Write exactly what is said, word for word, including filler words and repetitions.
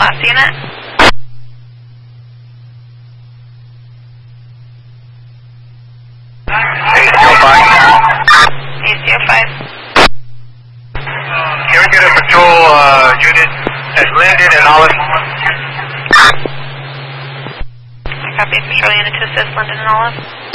last unit. eight oh five. eight oh five. Can we get a patrol uh, unit at Linden and Olive? Copy, patrol unit to assist Linden and Olive.